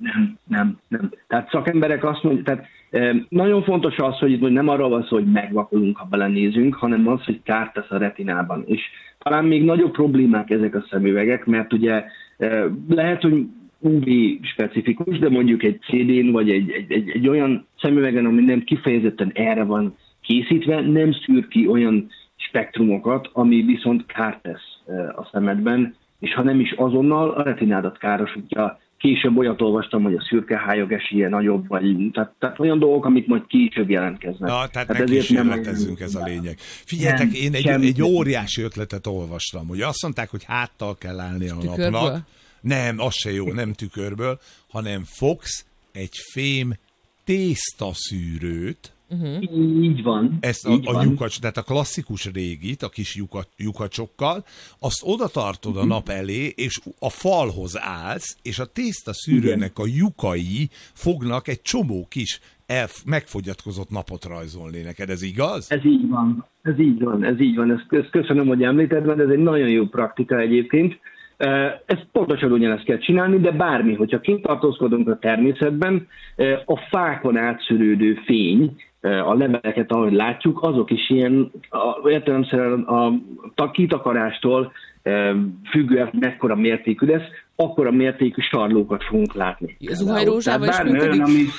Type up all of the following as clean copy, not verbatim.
Nem. Tehát szakemberek azt mondják, tehát nagyon fontos az, hogy itt nem arról van szó, hogy megvakulunk, ha belenézünk, hanem az, hogy kárt tesz a retinában. És talán még nagyobb problémák ezek a szemüvegek, mert ugye lehet, hogy UV specifikus, de mondjuk egy CD-n vagy egy olyan szemüvegen, ami nem kifejezetten erre van készítve, nem szűr ki olyan spektrumokat, ami viszont kárt tesz a szemedben, és ha nem is azonnal, a retinádat károsítja. Később olyat olvastam, hogy a szürkehályog esélye nagyobb, vagy tehát olyan dolgok, amik majd később jelentkeznek. Na, tehát ne kísérletezzünk, ez a lényeg. Figyeljetek, én egy óriási ötletet olvastam, hogy azt mondták, hogy háttal kell állni a napnak. Nem, az se jó, nem tükörből, hanem fogsz egy fém tésztaszűrőt, így van. Ezt a lyukacs, tehát a klasszikus régit, a kis lyukacsokkal, azt oda tartod a nap elé, és a falhoz állsz, és a tésztaszűrőnek a lyukai fognak egy csomó kis megfogyatkozott napot rajzolni neked. Ez igaz? Ez így van. Ezt köszönöm, hogy említed, mert ez egy nagyon jó praktika egyébként. Ezt pontosan ugyanezt kell csinálni, de bármi, hogyha kint tartózkodunk a természetben, a fákon átszűrődő fény, a leveleket, ahogy látjuk, azok is ilyen értelemszerűen a kitakarástól függően mekkora mértékű lesz, akkora mértékű sarlókat fogunk látni. Az zuhanyrózsával is működik?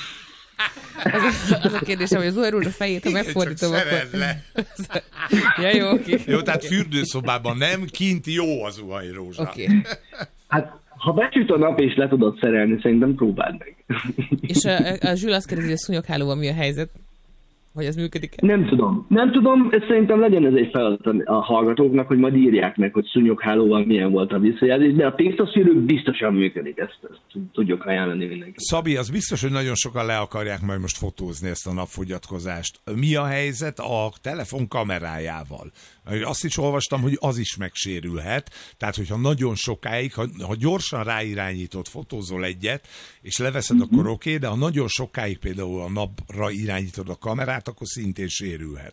Az a kérdésem, hogy az zuhanyrózsa fejét, ha megfordítom, akkor... Ja, jó, oké. Jó, tehát fürdőszobában nem, kint jó az zuhanyrózsa. Oké. Hát, ha becsüt a nap és le tudod szerelni, szerintem próbáld meg. És a Zsül azt kérdezi, hogy a szúnyoghálóval mi a helyzet? Hogy ez működik-e? Nem tudom, szerintem legyen ez egy feladat a hallgatóknak, hogy majd írják meg, hogy szúnyoghálóval milyen volt a visszajelzés, de a tésztaszűrő biztosan működik, ezt tudjuk ajánlani mindenkinek. Szabi, az biztos, hogy nagyon sokan le akarják majd most fotózni ezt a napfogyatkozást. Mi a helyzet a telefon kamerájával? Azt is olvastam, hogy az is megsérülhet, tehát hogyha nagyon sokáig, ha gyorsan ráirányítod, fotózol egyet, és leveszed, akkor oké, de ha nagyon sokáig például a napra irányítod a kamerát, akkor szintén sérülhet.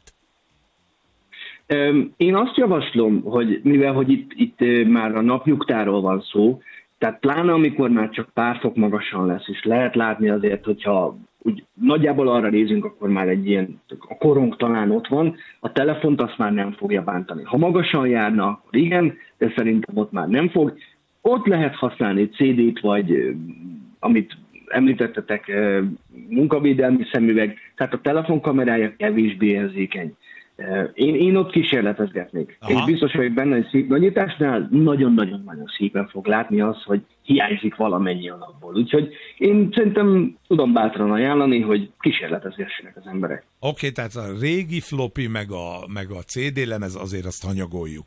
Én azt javaslom, hogy mivel hogy itt már a napnyugtáról van szó, tehát pláne amikor már csak pár fok magasan lesz, és lehet látni azért, hogyha úgy nagyjából arra nézünk, akkor már egy ilyen, a korong talán ott van, a telefont azt már nem fogja bántani. Ha magasan járna, akkor igen, de szerintem ott már nem fog. Ott lehet használni CD-t, vagy amit említettetek, munkavédelmi szemüveg, tehát a telefonkamerája kevésbé érzékeny. Én ott kísérletezgetnék. Aha. És biztos vagyok benne, hogy szép nagyításnál nagyon-nagyon-nagyon szépen fog látni az, hogy hiányzik valamennyi a napból. Úgyhogy én szerintem tudom bátran ajánlani, hogy kísérletezgessenek az emberek. Oké, tehát a régi floppy meg a CD lemez, azért azt hanyagoljuk.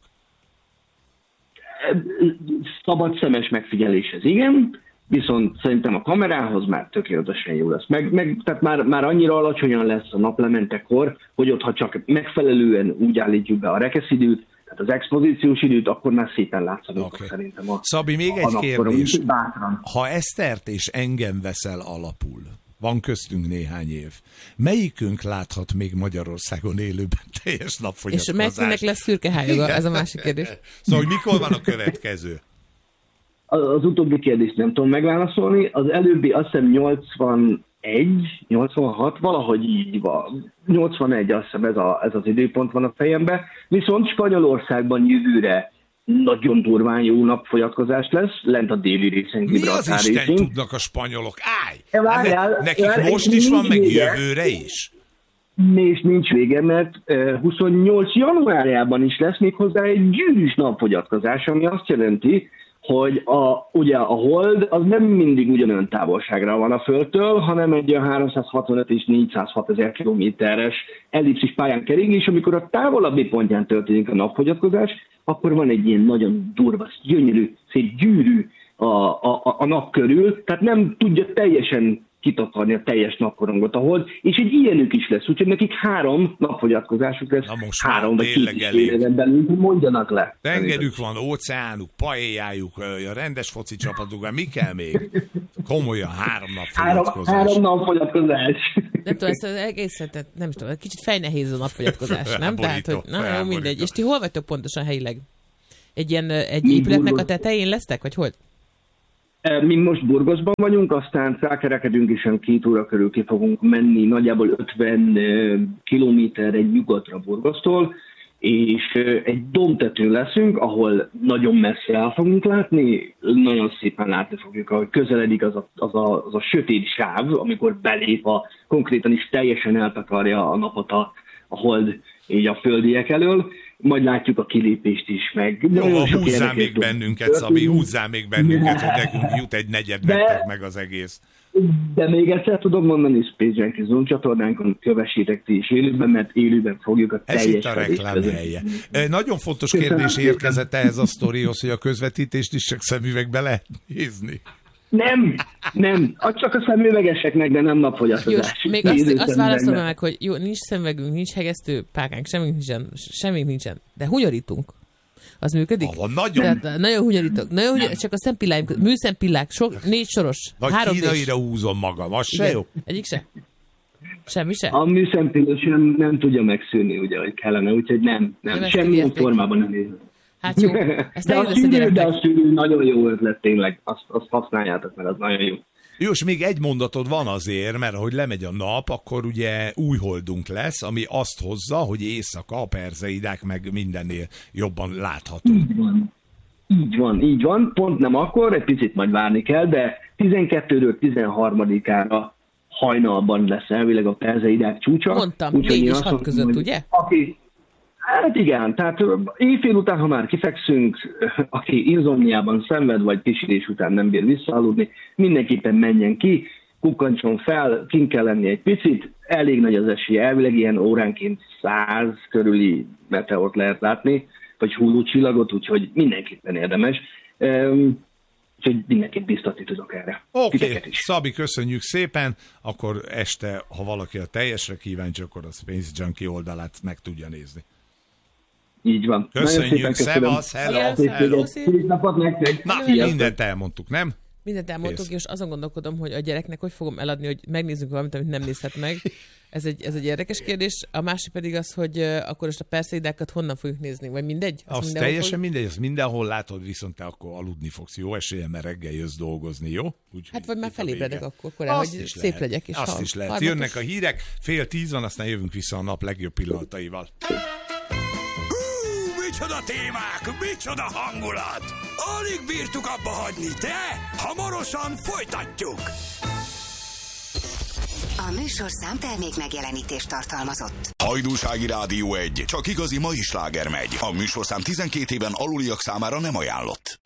Szabad szemes megfigyeléshez igen, viszont szerintem a kamerához már tökéletesen jó lesz. Tehát már annyira alacsonyan lesz a naplementekor, hogy ott, ha csak megfelelően úgy állítjuk be a rekeszidőt, tehát az expozíciós időt, akkor már szépen látszanak szerintem. Szabi, még egy kérdés. Ha Esztert és engem veszel alapul, van köztünk néhány év, melyikünk láthat még Magyarországon élőben teljes napfogyatkozást? És melyiknek lesz szürkehályog, ez a másik kérdés. Szóval, hogy mikor van a következő? Az utóbbi kérdést nem tudom megválaszolni. Az előbbi azt hiszem 86, valahogy így van. 81 azt hiszem ez az időpont van a fejemben. Viszont Spanyolországban jövőre nagyon durván jó napfogyatkozás lesz, lent a déli részen, Gibraltár részén. Mi az Isten tudnak a spanyolok? Nekik most is van, meg jövőre is? És nincs vége, mert 28 januárjában is lesz méghozzá egy gyűrűs napfogyatkozás, ami azt jelenti, hogy ugye a hold az nem mindig ugyanolyan távolságra van a Földtől, hanem egy 365 és 406 ezer kilométeres ellipszis pályán kering, és amikor a távolabbi pontján történik a napfogyatkozás, akkor van egy ilyen nagyon durva, gyönyörű, szép gyűrű a nap körül, tehát nem tudja teljesen kitakarni a teljes napkorongot a hold, és egy ilyenük is lesz, úgyhogy nekik 3 napfogyatkozásuk lesz, 3 vagy 2 éven belül, mondjanak le. Tengerük van, óceánuk, paéljájuk, a rendes foci csapatuk, mi kell még? Komolyan 3 napfogyatkozás. 3 napfogyatkozás. Nem tudom, ezt az egészet, nem tudom, kicsit fejnehéz a napfogyatkozás, nem? Tehát, hogy na, jó, mindegy. És ti hol vagytok pontosan helyileg? Egy épületnek a tetején lesztek, vagy hol? Mi most Burgoszban vagyunk, aztán felkerekedünk, és 2 óra körül ki fogunk menni, nagyjából 50 kilométerre nyugatra Burgosztól, és egy dombtetőn leszünk, ahol nagyon messze el fogunk látni, nagyon szépen látni fogjuk, ahogy közeledik az a sötét sáv, amikor belép konkrétan is teljesen eltakarja a napot a hold így a földiek elől, majd látjuk a kilépést is meg. Jó, húzzál még bennünket, Szabi, húzzál még bennünket, hogy nekünk jut egy negyed nektek meg az egész. De még egyszer tudom mondani, Space Junkie Zone csatornánkon kövessétek ti is élőben, mert élőben fogjuk a teljes... Ez itt a reklám helye. Nagyon fontos kérdés érkezett ehhez a sztorihoz, hogy a közvetítést is csak szemüvegbe lehet nézni. Nem. Csak a szemüvegeseknek, de nem napfogyatkozás. Jó, még azt válaszolom meg, hogy jó, nincs szemüvegünk, nincs hegesztő pákánk, semmink nincsen, de hunyorítunk. Az működik? Nagyon hunyorítok. Csak a szempilláim, műszempillák, 4 soros. Nagy 3 kínaira húzom magam, az se jó? Egyik se? Semmi se? A műszempilla sem nem tudja megszűnni, ugye, hogy kellene, úgyhogy nem. Semmilyen formában nem érzem. Hát jó. De a szűrő nagyon jó ötlet tényleg. Azt használjátok, mert az nagyon jó. Jó, és még egy mondatod van azért, mert ahogy lemegy a nap, akkor ugye új holdunk lesz, ami azt hozza, hogy éjszaka a perzeidák meg mindennél jobban láthatunk. Így van. Pont nem akkor, egy picit majd várni kell, de 12-ről 13-ára hajnalban lesz elvileg a perzeidák csúcsa. Mondtam, 4 és 6 között, ugye? Hát igen, tehát éjfél után, ha már kifekszünk, aki insomniában szenved, vagy pisilés után nem bír visszaaludni, mindenképpen menjen ki, kukkancson fel, kint kell lenni egy picit, elég nagy az esély, elvileg ilyen óránként 100 körüli meteort lehet látni, vagy hullócsillagot, úgyhogy mindenképpen érdemes. Úgyhogy mindenképp biztatni tudok erre. Oké, Szabi, köszönjük szépen, akkor este, ha valaki a teljesre kíváncsi, akkor a Space Junkie oldalát meg tudja nézni. Így van. Köszönjük, szevasz, hello. Szép napot nektek. Na, mindent elmondtuk, nem? Mindent elmondtuk, és azon gondolkodom, hogy a gyereknek hogy fogom eladni, hogy megnézzük valamit, amit nem nézhet meg. Ez egy érdekes kérdés. A másik pedig az, hogy akkor most a perszeidákat honnan fogjuk nézni, vagy mindegy? Az teljesen mindegy, azt mindenhol látod, viszont te akkor aludni fogsz. Jó eséllyel, mert reggel jössz dolgozni, jó? Hát vagy már felébredek akkor korán, hogy szép lehet. Legyek. És azt is lehet. Jönnek a hírek, 9:30 van, aztán jövünk vissza a nap legjobb pillanataival. Micsoda témák, micsoda hangulat! Alig bírtuk abba hagyni, de hamarosan folytatjuk! A műsorszám termék megjelenítést tartalmazott. Hajdúsági Rádió 1, csak igazi mai sláger megy. A műsorszám 12 éven aluliak számára nem ajánlott.